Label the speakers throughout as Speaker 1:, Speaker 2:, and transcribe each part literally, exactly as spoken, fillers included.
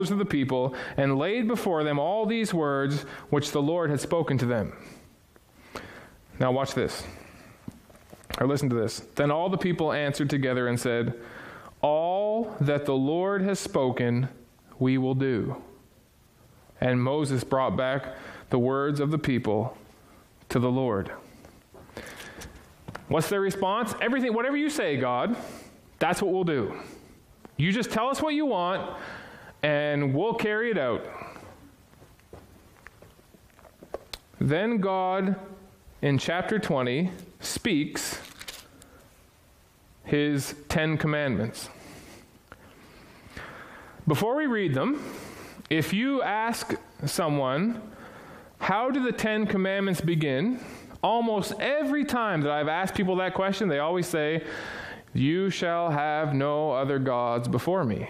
Speaker 1: of the people and laid before them all these words which the Lord had spoken to them. Now watch this. Or listen to this. Then all the people answered together and said, all that the Lord has spoken, we will do. And Moses brought back the words of the people to the Lord. What's their response? Everything, whatever you say, God, that's what we'll do. You just tell us what you want, and we'll carry it out. Then God, in chapter twenty, speaks his Ten Commandments. Before we read them, if you ask someone, how do the Ten Commandments begin? Almost every time that I've asked people that question, they always say, you shall have no other gods before me.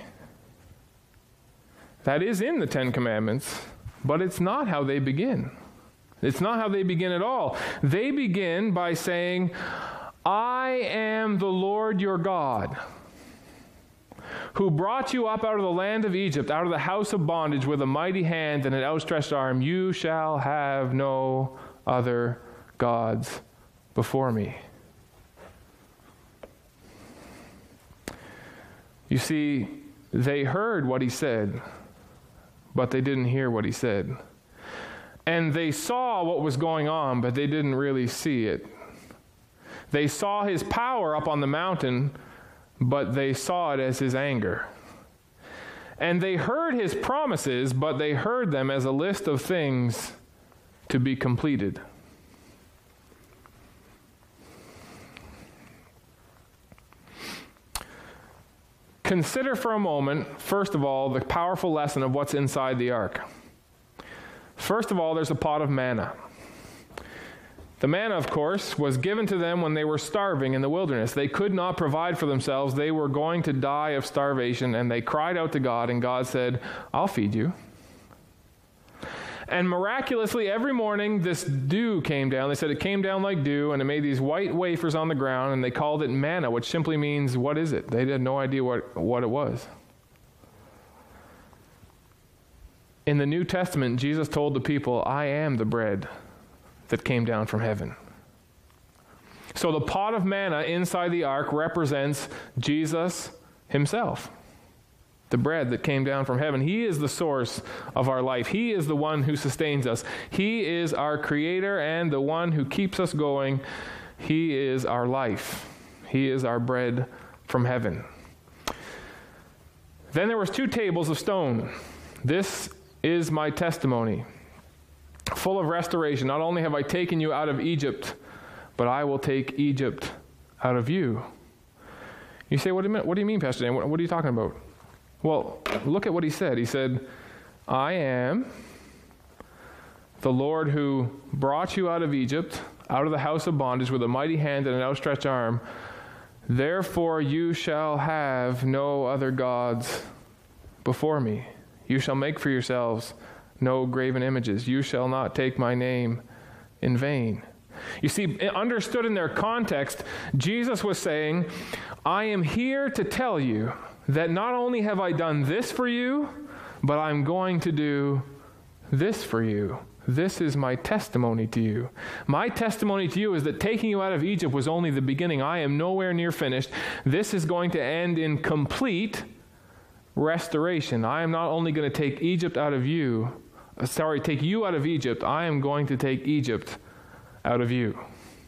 Speaker 1: That is in the Ten Commandments, but it's not how they begin. It's not how they begin at all. They begin by saying, I am the Lord your God, who brought you up out of the land of Egypt, out of the house of bondage with a mighty hand and an outstretched arm. You shall have no other gods before me. You see, they heard what he said, but they didn't hear what he said. And they saw what was going on, but they didn't really see it. They saw his power up on the mountain, but they saw it as his anger. And they heard his promises, but they heard them as a list of things to be completed. Consider for a moment, first of all, the powerful lesson of what's inside the ark. First of all, there's a pot of manna. The manna, of course, was given to them when they were starving in the wilderness. They could not provide for themselves. They were going to die of starvation, and they cried out to God, and God said, I'll feed you. And miraculously, every morning, this dew came down. They said it came down like dew, and it made these white wafers on the ground, and they called it manna, which simply means, what is it? They had no idea what, what it was. In the New Testament, Jesus told the people, I am the bread that came down from heaven. So the pot of manna inside the ark represents Jesus himself. The bread that came down from heaven. He is the source of our life. He is the one who sustains us. He is our creator and the one who keeps us going. He is our life. He is our bread from heaven. Then there was two tables of stone. This is my testimony, full of restoration. Not only have I taken you out of Egypt, but I will take Egypt out of you. You say, what do you mean, what do you mean Pastor Dan? What, what are you talking about? Well, look at what he said. He said, I am the Lord who brought you out of Egypt, out of the house of bondage with a mighty hand and an outstretched arm. Therefore you shall have no other gods before me. You shall make for yourselves no graven images. You shall not take my name in vain. You see, understood in their context, Jesus was saying, I am here to tell you that not only have I done this for you, but I'm going to do this for you. This is my testimony to you. My testimony to you is that taking you out of Egypt was only the beginning. I am nowhere near finished. This is going to end in complete restoration. I am not only going to take Egypt out of you, sorry, take you out of Egypt, I am going to take Egypt out of you.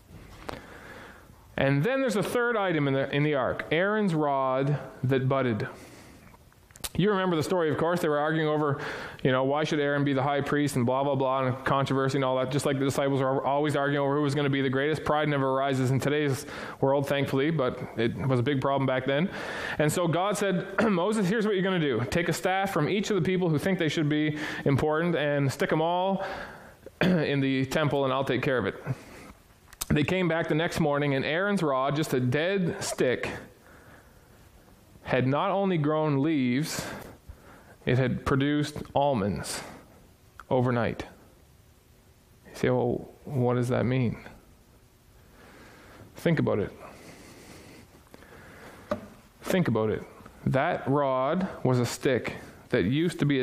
Speaker 1: And then there's a third item in the in the ark, Aaron's rod that budded. You remember the story, of course. They were arguing over, you know, why should Aaron be the high priest and blah, blah, blah, and controversy and all that, just like the disciples were always arguing over who was going to be the greatest. Pride never arises in today's world, thankfully, but it was a big problem back then. And so God said, Moses, here's what you're going to do. Take a staff from each of the people who think they should be important and stick them all in the temple, and I'll take care of it. They came back the next morning, and Aaron's rod, just a dead stick, had not only grown leaves, it had produced almonds overnight. You say, well, what does that mean? Think about it. Think about it. That rod was a stick that used to be